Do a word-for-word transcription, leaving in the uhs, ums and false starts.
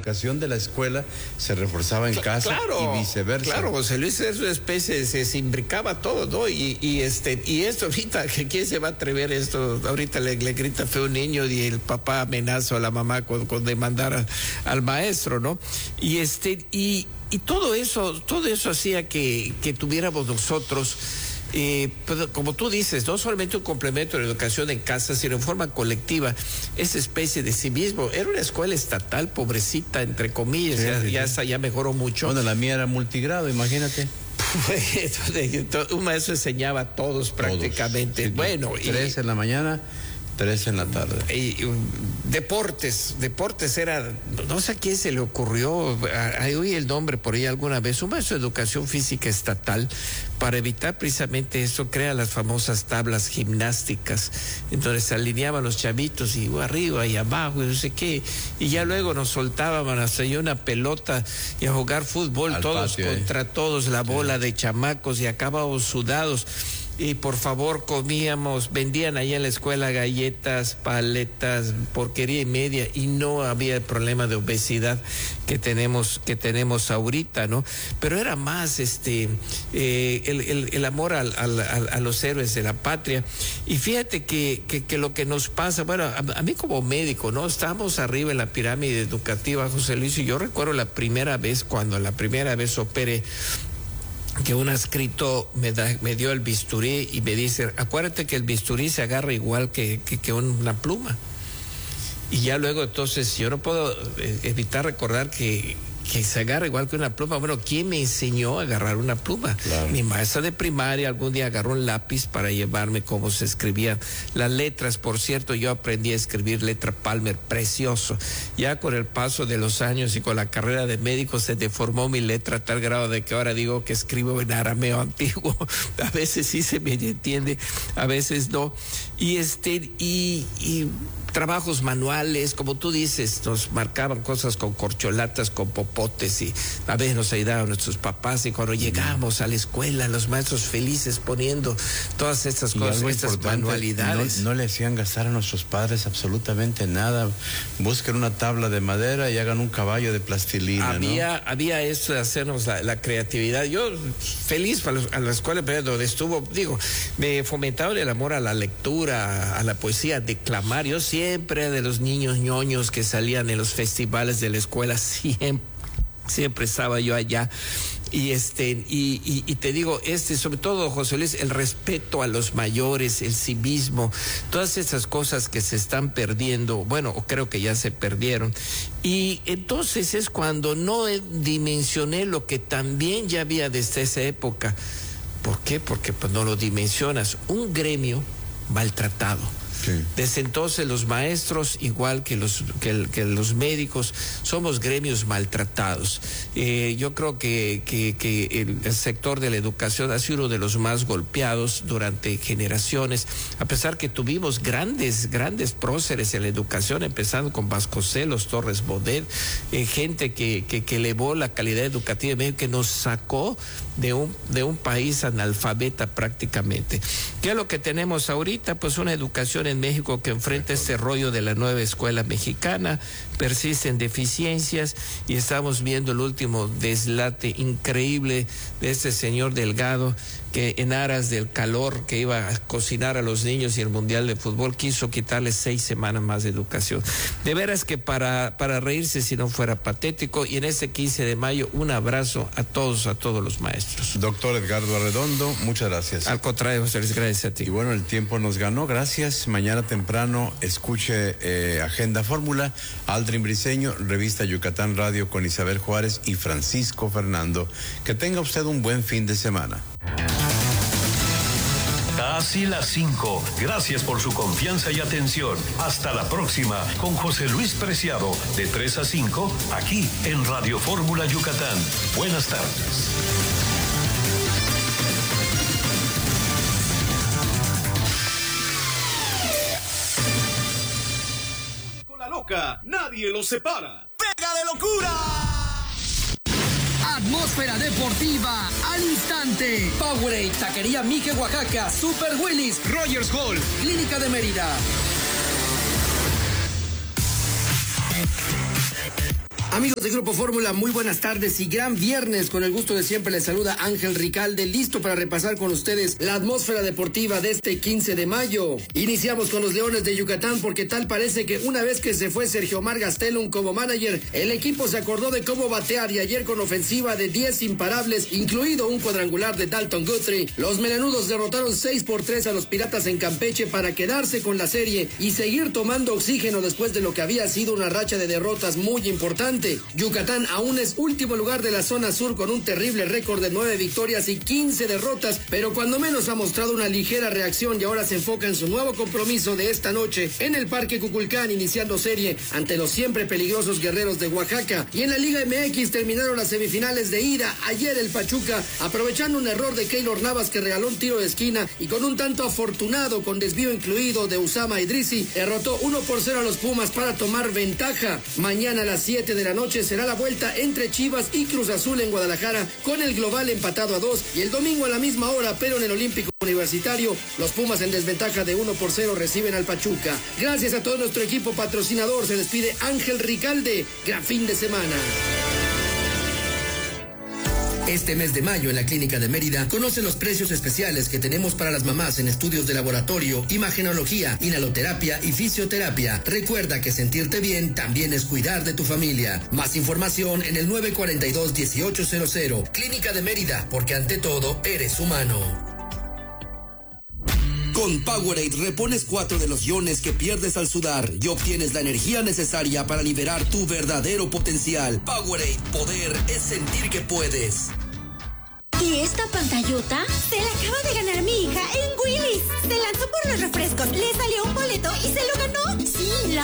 educación de la escuela se reforzaba en casa claro, y viceversa. Claro, José Luis es una especie, se, se imbricaba todo, ¿no? Y, y este, y esto ahorita, ¿quién se va a atrever esto? Ahorita le, le grita feo un niño y el papá amenaza a la mamá con, con demandar al, al maestro, ¿no? Y este, y, y todo eso, todo eso hacía que, que tuviéramos nosotros. Eh, pues, como tú dices, no solamente un complemento de la educación en casa, sino en forma colectiva, esa especie de civismo. Era una escuela estatal, pobrecita, entre comillas, sí, ya, sí, ya, sí. ya mejoró mucho. Bueno, la mía era multigrado, imagínate. Un maestro enseñaba a todos prácticamente. Todos. Sí, bueno, tres y, en la mañana, tres en la tarde. Y, y, deportes, deportes era, no sé a quién se le ocurrió, ahí oí el nombre por ahí alguna vez, un maestro de educación física estatal, para evitar precisamente eso, crea las famosas tablas gimnásticas, entonces se alineaban los chavitos y arriba y abajo y no sé qué, y ya luego nos soltábamos hasta ahí una pelota y a jugar fútbol, al todos patio, contra eh. todos, la bola sí. de chamacos, y acabábamos sudados. Y por favor comíamos, vendían ahí en la escuela galletas, paletas, porquería y media, y no había el problema de obesidad que tenemos, que tenemos ahorita, ¿no? Pero era más este eh, el, el, el amor al, al, al, a los héroes de la patria. Y fíjate que, que, que lo que nos pasa, bueno, a, a mí como médico, ¿no? Estábamos arriba en la pirámide educativa, José Luis, y yo recuerdo la primera vez, cuando la primera vez operé, que un adscrito me, da, me dio el bisturí y me dice, acuérdate que el bisturí se agarra igual que, que, que una pluma. Y ya luego entonces yo no puedo evitar recordar que, que se agarra igual que una pluma. Bueno, ¿quién me enseñó a agarrar una pluma? Claro. Mi maestra de primaria algún día agarró un lápiz para llevarme cómo se escribían las letras. Por cierto, yo aprendí a escribir letra Palmer, precioso. Ya con el paso de los años y con la carrera de médico se deformó mi letra a tal grado de que ahora digo que escribo en arameo antiguo. A veces sí se me entiende, a veces no. Y este, y, y trabajos manuales, como tú dices, nos marcaban cosas con corcholatas, con popotes, y a veces nos ayudaban nuestros papás, y cuando llegamos a la escuela, los maestros felices poniendo todas estas y cosas, estas manualidades. No, no le hacían gastar a nuestros padres absolutamente nada. Busquen una tabla de madera y hagan un caballo de plastilina, Había, ¿no? había eso de hacernos la, la creatividad. Yo feliz para los, a la escuela, pero donde estuvo, digo, me fomentaron el amor a la lectura, a la poesía, a declamar. Yo siempre Siempre de los niños ñoños que salían en los festivales de la escuela, siempre, siempre estaba yo allá. Y este, y, y, y te digo, este, sobre todo, José Luis, el respeto a los mayores, el civismo, todas esas cosas que se están perdiendo, bueno, creo que ya se perdieron. Y entonces es cuando no dimensioné lo que también ya había desde esa época. ¿Por qué? Porque pues no lo dimensionas. Un gremio maltratado. Sí. Desde entonces los maestros, igual que los que, el, que los médicos, somos gremios maltratados. Eh, yo creo que, que, que el, el sector de la educación ha sido uno de los más golpeados durante generaciones, a pesar que tuvimos grandes, grandes próceres en la educación, empezando con Vasconcelos, Torres Bodet, eh, gente que, que, que elevó la calidad educativa de México, que nos sacó de un, de un país analfabeta prácticamente. ¿Qué es lo que tenemos ahorita? Pues una educación en México que enfrenta este rollo de la nueva escuela mexicana, persisten deficiencias, y estamos viendo el último deslate increíble de este señor Delgado, que en aras del calor que iba a cocinar a los niños y el Mundial de Fútbol quiso quitarles seis semanas más de educación. De veras que para, para reírse si no fuera patético. Y en este quince de mayo un abrazo a todos, a todos los maestros. Doctor Edgardo Arredondo, muchas gracias. Al contrario, José Luis, gracias a ti. Y bueno, el tiempo nos ganó, gracias. Mañana temprano escuche eh, Agenda Fórmula, Aldrin Briceño, Revista Yucatán Radio con Isabel Juárez y Francisco Fernando. Que tenga usted un buen fin de semana. Casi las cinco. Gracias por su confianza y atención. Hasta la próxima con José Luis Preciado, de tres a cinco, aquí en Radio Fórmula Yucatán. Buenas tardes. Con la loca, nadie los separa. ¡Pega de locura! Atmósfera deportiva al instante. Powerade, Taquería Mije Oaxaca, Super Willis, Rogers Hall, Clínica de Mérida. Amigos de Grupo Fórmula, muy buenas tardes y gran viernes. Con el gusto de siempre les saluda Ángel Ricalde, listo para repasar con ustedes la atmósfera deportiva de este quince de mayo. Iniciamos con los Leones de Yucatán porque tal parece que una vez que se fue Sergio Omar Gastelum como manager, el equipo se acordó de cómo batear y ayer con ofensiva de diez imparables, incluido un cuadrangular de Dalton Guthrie, los melenudos derrotaron seis por tres a los Piratas en Campeche para quedarse con la serie y seguir tomando oxígeno después de lo que había sido una racha de derrotas muy importante. Yucatán aún es último lugar de la zona sur con un terrible récord de nueve victorias y quince derrotas, pero cuando menos ha mostrado una ligera reacción y ahora se enfoca en su nuevo compromiso de esta noche en el Parque Cuculcán, iniciando serie ante los siempre peligrosos Guerreros de Oaxaca. Y en la Liga M X terminaron las semifinales de ida. Ayer el Pachuca, aprovechando un error de Keylor Navas que regaló un tiro de esquina y con un tanto afortunado con desvío incluido de Usama Idrisi, derrotó uno por cero a los Pumas para tomar ventaja. Mañana a las siete de la noche será la vuelta entre Chivas y Cruz Azul en Guadalajara con el global empatado a dos, y el domingo a la misma hora pero en el Olímpico Universitario los Pumas en desventaja de uno por cero reciben al Pachuca. Gracias a todo nuestro equipo patrocinador, se despide Ángel Ricalde. Gran fin de semana. Este mes de mayo en la Clínica de Mérida conoce los precios especiales que tenemos para las mamás en estudios de laboratorio, imagenología, inhaloterapia y fisioterapia. Recuerda que sentirte bien también es cuidar de tu familia. Más información en el nueve cuatro dos, uno ocho cero cero. Clínica de Mérida, porque ante todo eres humano. Con Powerade repones cuatro de los iones que pierdes al sudar y obtienes la energía necesaria para liberar tu verdadero potencial. Powerade, poder es sentir que puedes. ¿Y esta pantallota? Se la acaba de ganar mi hija en Willy's. Se lanzó por los refrescos, le salió un boleto y se lo ganó. Sí, la